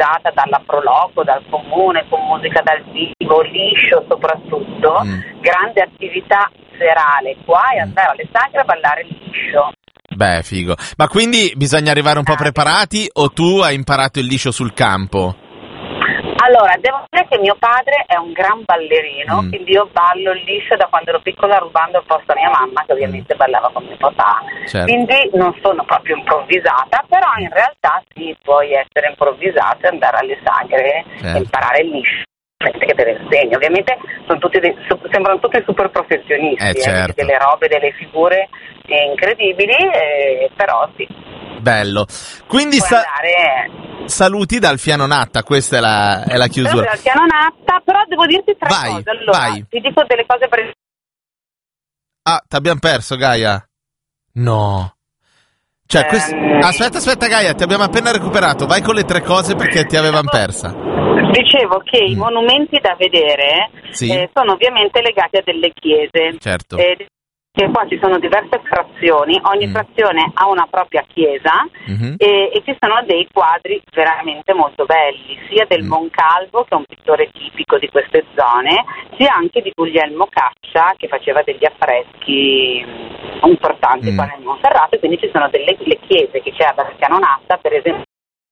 organizzata dalla Proloco, dal comune, con musica dal vivo, liscio soprattutto, grande attività serale qua e andare alle sagre a ballare liscio. Beh, figo. Ma quindi bisogna arrivare un po' preparati o tu hai imparato il liscio sul campo? Allora, devo dire che mio padre è un gran ballerino, quindi io ballo il liscio da quando ero piccola, rubando il posto a mia mamma, che ovviamente ballava con mio papà. Certo. Quindi non sono proprio improvvisata, però in realtà sì, puoi essere improvvisata e andare alle sagre e imparare il liscio. Che te le insegno. Ovviamente sembrano tutti super professionisti, certo. Delle robe, delle figure incredibili, però sì. Bello. Quindi saluti dal Fianonatta, questa è la chiusura. Dal Fianonatta, però devo dirti tre cose. Allora, ti dico delle cose per... Ah, t'abbiamo perso, Gaia? No. Cioè, aspetta Gaia, ti abbiamo appena recuperato. Vai con le tre cose perché ti avevamo persa. Dicevo che i monumenti da vedere sono ovviamente legati a delle chiese. Certo. Che qua ci sono diverse frazioni, ogni frazione ha una propria chiesa e ci sono dei quadri veramente molto belli, sia del Moncalvo, che è un pittore tipico di queste zone, sia anche di Guglielmo Caccia, che faceva degli affreschi importanti qua nel Monferrato, e quindi ci sono le chiese che c'è ad Fianonatta, per esempio,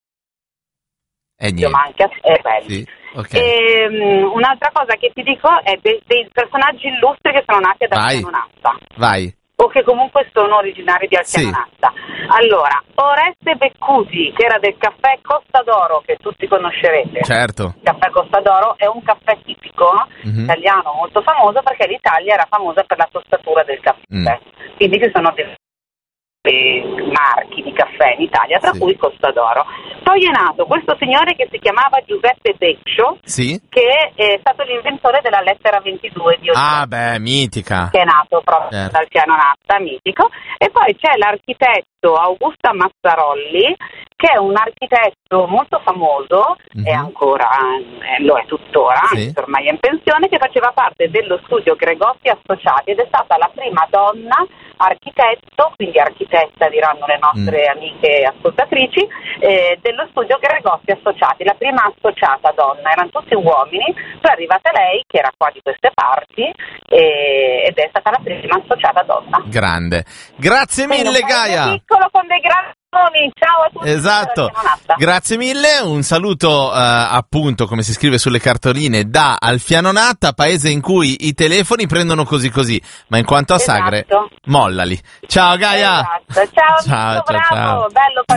ma anche belli. Sì. Okay. Un'altra cosa che ti dico è dei personaggi illustri che sono nati ad Alfianonatta. Vai. O che comunque sono originari di Alfianonatta. Allora, Oreste Beccuti, che era del caffè Costa d'Oro, che tutti conoscerete. Certo. Il caffè Costa d'Oro è un caffè tipico italiano molto famoso, perché l'Italia era famosa per la tostatura del caffè. Quindi ci sono dei marchi di caffè in Italia, tra cui Costa d'Oro. Poi è nato questo signore che si chiamava Giuseppe Beccio, che è stato l'inventore della lettera 22 di Odissea. Ah, beh, mitica. Che è nato proprio dal Fianonatta, mitico. E poi c'è l'architetto Augusto Mazzarolli, che è un architetto molto famoso, e ancora lo è tuttora, anche se ormai è in pensione, che faceva parte dello studio Gregossi Associati ed è stata la prima donna architetto, quindi architetta diranno le nostre amiche ascoltatrici, dello studio Gregossi Associati, la prima associata donna, erano tutti uomini, poi è arrivata lei che era qua di queste parti ed è stata la prima associata donna. Grande, grazie mille Gaia. Piccolo con dei grandi nomi, ciao a tutti. Esatto, grazie mille, un saluto appunto come si scrive sulle cartoline da Alfianonatta, paese in cui i telefoni prendono così, ma in quanto a sagre mollali. Ciao Gaia. Ciao, bravo, bello.